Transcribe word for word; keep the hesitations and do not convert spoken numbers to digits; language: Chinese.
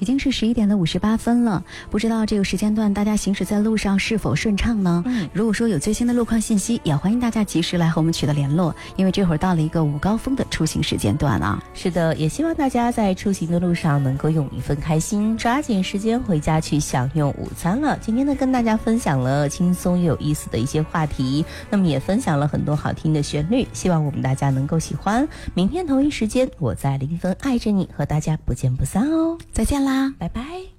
已经是十一点的五十八分了，不知道这个时间段大家行驶在路上是否顺畅呢？嗯，如果说有最新的路况信息，也欢迎大家及时来和我们取得联络，因为这会儿到了一个午高峰的出行时间段啊。 是的，也希望大家在出行的路上能够用一份开心，抓紧时间回家去享用午餐了。今天呢，跟大家分享了轻松又有意思的一些话题，那么也分享了很多好听的旋律，希望我们大家能够喜欢。明天同一时间，我在零分爱着你，和大家不见不散哦。 再见啦， 拜拜。